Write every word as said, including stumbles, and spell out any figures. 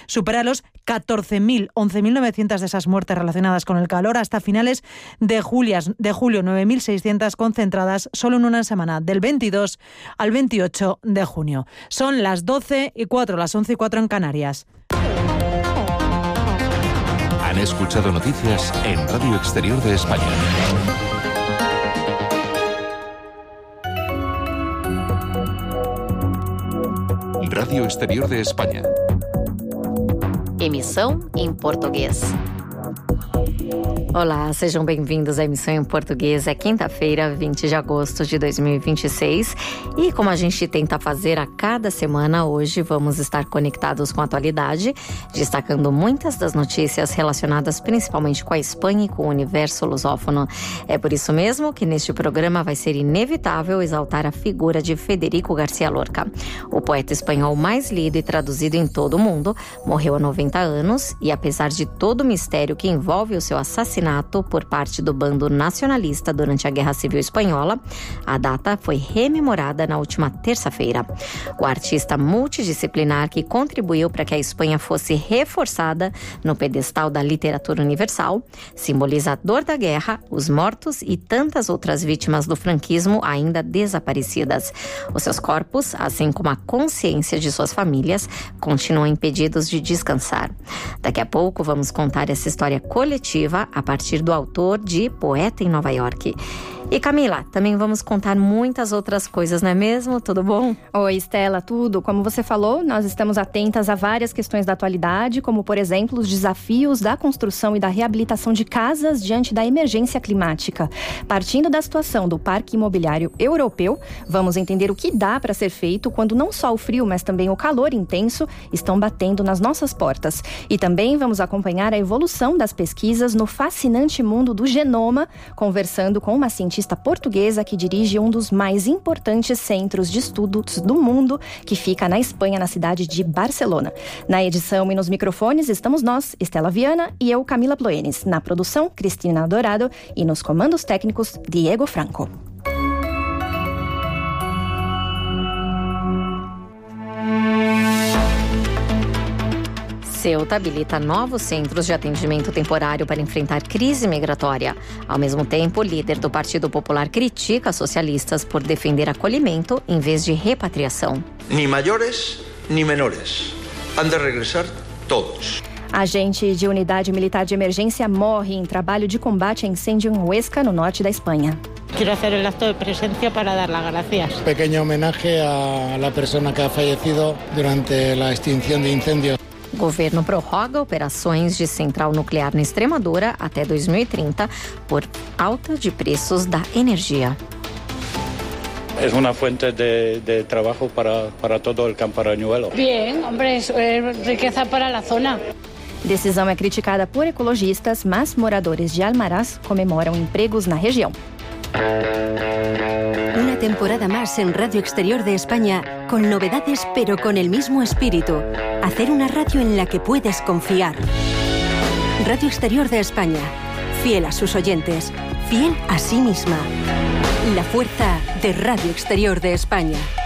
supera los catorce mil, once mil novecientas de esas muertes relacionadas con el calor hasta finales de julio, de julio nueve mil seiscientas concentradas solo en una semana, del veintidós al veintiocho de junio. Son las doce y cuatro, las once y cuatro en Canarias. Han escuchado noticias en Radio Exterior de España. Radio Exterior de España. Emissão em português. Olá, sejam bem-vindos à emissão em português. É quinta-feira, vinte de agosto de dois mil e vinte e seis. E como a gente tenta fazer a cada semana, hoje vamos estar conectados com a atualidade, destacando muitas das notícias relacionadas principalmente com a Espanha e com o universo lusófono. É por isso mesmo que neste programa vai ser inevitável exaltar a figura de Federico García Lorca. O poeta espanhol mais lido e traduzido em todo o mundo morreu há noventa anos e, apesar de todo o mistério que envolve o seu assassinato por parte do bando nacionalista durante a Guerra Civil Espanhola, a data foi rememorada na última terça-feira. O artista multidisciplinar que contribuiu para que a Espanha fosse reforçada no pedestal da literatura universal, simbolizador da guerra, os mortos e tantas outras vítimas do franquismo ainda desaparecidas. Os seus corpos, assim como a consciência de suas famílias, continuam impedidos de descansar. Daqui a pouco vamos contar essa história coletiva a partir do autor de Poeta em Nova York. E Camila, também vamos contar muitas outras coisas, não é mesmo? Tudo bom? Oi, Estela, tudo. Como você falou, nós estamos atentas a várias questões da atualidade, como, por exemplo, os desafios da construção e da reabilitação de casas diante da emergência climática. Partindo da situação do parque imobiliário europeu, vamos entender o que dá para ser feito quando não só o frio, mas também o calor intenso estão batendo nas nossas portas. E também vamos acompanhar a evolução das pesquisas no fascinante mundo do genoma, conversando com uma cientista portuguesa que dirige um dos mais importantes centros de estudos do mundo, que fica na Espanha, na cidade de Barcelona. Na edição e nos microfones estamos nós, Estela Viana, e eu, Camila Ploenis. Na produção, Cristina Dourado, e nos comandos técnicos, Diego Franco. Ceuta habilita novos centros de atendimento temporário para enfrentar crise migratória. Ao mesmo tempo, o líder do Partido Popular critica socialistas por defender acolhimento em vez de repatriação. Ni maiores, ni menores. Han de regressar todos. Agente de unidade militar de emergência morre em trabalho de combate a incêndio em Huesca, no norte da Espanha. Quiero hacer el acto de presencia para dar las gracias. Pequeño homenaje a la persona que ha fallecido durante la extinción de incendios. O governo prorroga operações de central nuclear na Extremadura até dois mil e trinta por alta de preços da energia. Es una fuente de, de trabajo para, para todo el Camparañuelo. Bien, hombre, es, es riqueza para la zona. Decisão é criticada por ecologistas, mas moradores de Almaraz comemoram empregos na região. Una temporada más en Radio Exterior de España, con novedades pero con el mismo espíritu. Hacer una radio en la que puedes confiar. Radio Exterior de España, fiel a sus oyentes, fiel a sí misma. La fuerza de Radio Exterior de España.